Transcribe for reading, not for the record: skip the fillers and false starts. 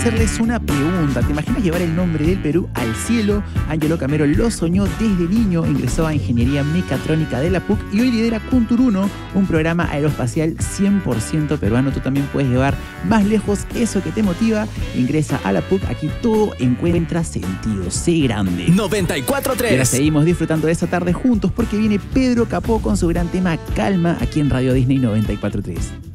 Hacerles una pregunta. ¿Te imaginas llevar el nombre del Perú al cielo? Ángelo Camero lo soñó desde niño, ingresó a Ingeniería Mecatrónica de la PUC y hoy lidera Kuntur-1, un programa aeroespacial 100% peruano. Tú también puedes llevar más lejos eso que te motiva. Ingresa a la PUC, aquí todo encuentra sentido. Sé grande. 94.3. Y ahora seguimos disfrutando de esta tarde juntos porque viene Pedro Capó con su gran tema Calma aquí en Radio Disney 94.3.